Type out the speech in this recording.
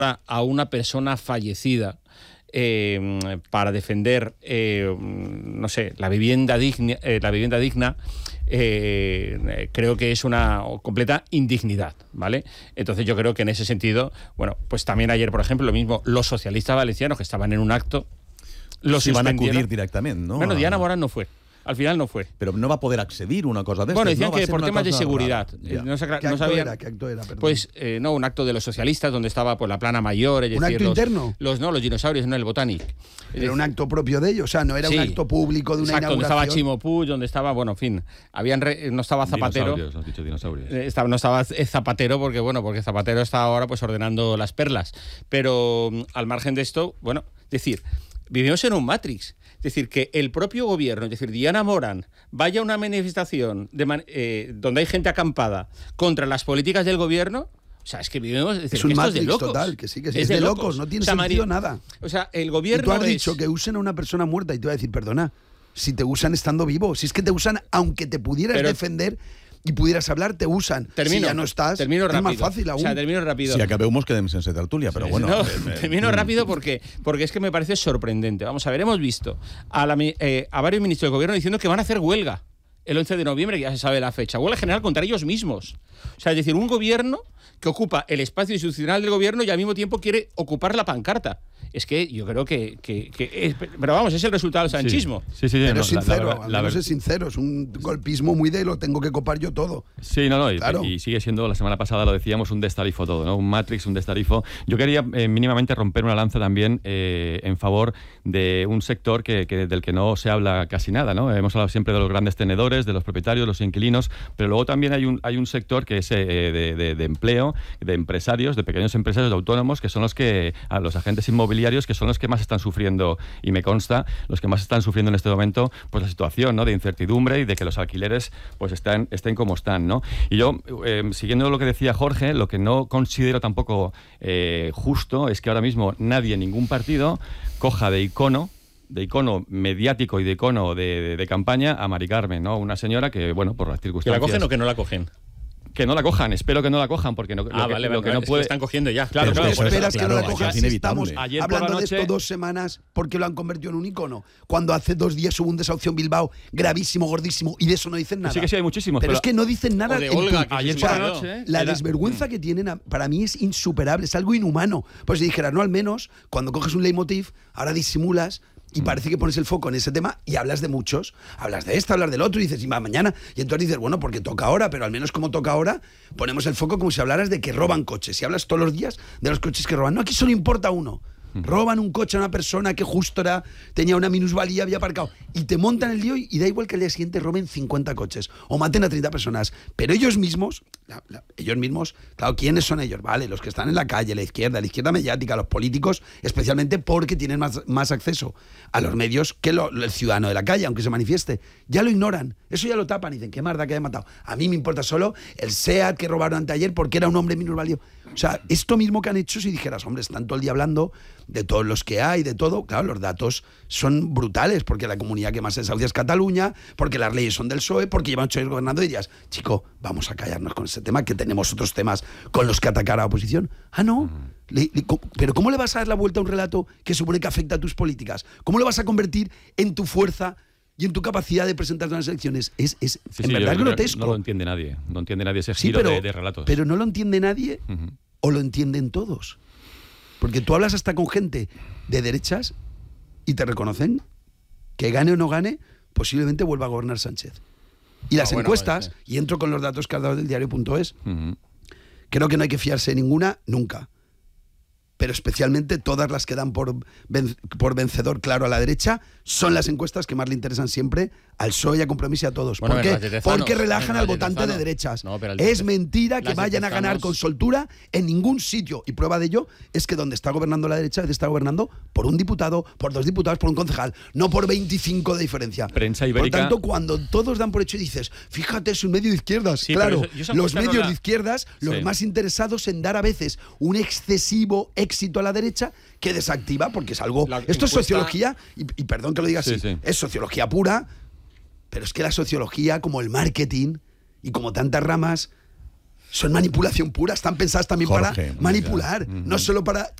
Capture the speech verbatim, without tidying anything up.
a una persona fallecida eh, para defender, eh, no sé, la vivienda digna, eh, la vivienda digna, eh, creo que es una completa indignidad, ¿vale? Entonces yo creo que en ese sentido, bueno, pues también ayer, por ejemplo, lo mismo, los socialistas valencianos que estaban en un acto, los sí, van a acudir directamente, ¿no? Bueno, Diana Morán no fue. Al final no fue. Pero no va a poder acceder una cosa de Bueno, estas, decían ¿no? que por temas de seguridad. Eh, No, se, ¿Qué, no acto sabían. era? ¿Qué acto era? Perdón. Pues eh, no, un acto de los socialistas donde estaba pues la plana mayor, es ¿Un decir, acto los, interno? Los no, los dinosaurios, no el Botanic. Era un acto propio de ellos, o sea, no era sí, un acto público de una exacto, inauguración. donde estaba Chimo Puig, donde estaba, bueno, en fin, habían re, no estaba Zapatero. Dinosaurios, has dicho dinosaurios. Eh, estaba, no estaba Zapatero porque, bueno, porque Zapatero está ahora pues ordenando las perlas. Pero al margen de esto, bueno, decir, vivimos en un Matrix. Es decir, que el propio gobierno, es decir, Diana Morán, vaya a una manifestación de man, eh, donde hay gente acampada contra las políticas del gobierno. O sea, es que vivimos... Es, decir, es un que esto Matrix es de locos. total, que sí, que sí. Es, Es de, de locos. locos, no tiene o sea, sentido Mari, nada. O sea, el gobierno... Y tú has es... dicho que usen a una persona muerta y te voy a decir, perdona, si te usan estando vivo, si es que te usan aunque te pudieras Pero, defender y pudieras hablar, te usan. Termino, si ya no estás, termino es rápido. más fácil aún. O sea, termino rápido. Si acabemos, quedemos en tertulia, pero sí, bueno. No, eh, eh, termino eh, rápido porque, porque es que me parece sorprendente. Vamos a ver, hemos visto a, la, eh, a varios ministros del gobierno diciendo que van a hacer huelga el once de noviembre, que ya se sabe la fecha. Huelga general contra ellos mismos. O sea, es decir, un gobierno que ocupa el espacio institucional del gobierno y al mismo tiempo quiere ocupar la pancarta. Es que yo creo que... que, que es, pero vamos, es el resultado del sanchismo. Sí, sí, sí. Pero no, es sincero, la, la, la, al menos es sincero. Es un golpismo muy de lo tengo que copar yo todo. Sí, no, no. Claro. Y, y sigue siendo, la semana pasada lo decíamos, un destarifo todo, ¿no? Un Matrix, un destarifo. Yo quería eh, mínimamente romper una lanza también eh, en favor de un sector que, que, del que no se habla casi nada, ¿no? Hemos hablado siempre de los grandes tenedores, de los propietarios, los inquilinos, pero luego también hay un, hay un sector que es eh, de, de, de empleo, de empresarios, de pequeños empresarios, de autónomos, que son los que, a los agentes inmobiliarios, que son los que más están sufriendo, y me consta, los que más están sufriendo en este momento, pues la situación, ¿no?, de incertidumbre y de que los alquileres pues están, estén como están, ¿no? Y yo, eh, siguiendo lo que decía Jorge, lo que no considero tampoco eh, justo es que ahora mismo nadie, ningún partido, coja de icono de icono mediático y de icono de, de, de campaña a Mari Carmen, ¿no? Una señora que, bueno, por las circunstancias... ¿Que la cogen o que no la cogen? Que no la cojan, espero que no la cojan, porque no, ah, lo que, vale, lo vale, que no es puede... que están cogiendo ya. Claro, Pero claro, tú esperas claro, que no la claro, cojan es si inevitable. estamos Ayer por hablando la noche... de esto dos semanas porque lo han convertido en un icono. Cuando hace dos días hubo un desahucio en Bilbao gravísimo, gordísimo, y de eso no dicen nada. Sí que sí hay muchísimos. Pero, pero es que no dicen nada. O de en Olga, tu... que ayer o por sea, la noche... ¿eh? La Era... desvergüenza que tienen, para mí es insuperable, es algo inhumano. Pues si dijeras, no, al menos, cuando coges un leitmotiv, ahora disimulas y parece que pones el foco en ese tema y hablas de muchos. Hablas de esto, hablas del otro y dices, y mañana. Y entonces dices, bueno, porque toca ahora, pero al menos como toca ahora, ponemos el foco como si hablaras de que roban coches. Si hablas todos los días de los coches que roban. No, aquí solo importa uno. Roban un coche a una persona que justo era, tenía una minusvalía, había aparcado. Y te montan el lío y, y da igual que al día siguiente roben cincuenta coches o maten a treinta personas. Pero ellos mismos, la, la, ellos mismos, claro, ¿quiénes son ellos? Vale, los que están en la calle, la izquierda, la izquierda mediática, los políticos, especialmente porque tienen más, más acceso a los medios que lo, el ciudadano de la calle, aunque se manifieste. Ya lo ignoran, eso ya lo tapan y dicen, qué marda que haya matado. A mí me importa solo el SEAT que robaron anteayer porque era un hombre minusválido. O sea, esto mismo que han hecho, si dijeras, hombre, están todo el día hablando de todos los que hay, de todo, claro, los datos son brutales, porque la comunidad que más se desahucia es Cataluña, porque las leyes son del P S O E, porque llevan ocho años gobernando, y dirías, chico, vamos a callarnos con ese tema, que tenemos otros temas con los que atacar a la oposición. Ah, no. Le, le, pero ¿cómo le vas a dar la vuelta a un relato que supone que afecta a tus políticas? ¿Cómo lo vas a convertir en tu fuerza y en tu capacidad de presentar unas elecciones? Es, es sí, en sí, verdad yo, grotesco. No lo entiende nadie, no entiende nadie ese sí, giro pero, de, de relatos. Pero no lo entiende nadie, uh-huh. o lo entienden todos. Porque tú hablas hasta con gente de derechas y te reconocen que gane o no gane, posiblemente vuelva a gobernar Sánchez. Y las ah, bueno, encuestas, pues, sí. y entro con los datos que has dado del diario punto es, uh-huh. creo que no hay que fiarse de ninguna nunca. Pero especialmente todas las que dan por, ven, por vencedor claro a la derecha son las encuestas que más le interesan siempre al P S O E y a Compromís y a todos. Bueno, ¿Por qué? Porque relajan al votante de derechas. No, es mentira que vayan a ganar con soltura en ningún sitio. Y prueba de ello es que donde está gobernando la derecha está gobernando por un diputado, por dos diputados, por un concejal, no por veinticinco de diferencia. Prensa ibérica. Por tanto, cuando todos dan por hecho y dices, fíjate, es un medio de izquierdas. Sí, claro, eso, los medios no la... de izquierdas, los sí. más interesados en dar a veces un excesivo éxito a la derecha que desactiva, porque es algo... La esto encuesta... es sociología, y, y perdón que lo diga así, sí, sí. es sociología pura, pero es que la sociología, como el marketing y como tantas ramas, son manipulación pura, están pensadas también Jorge, para manipular, no solo para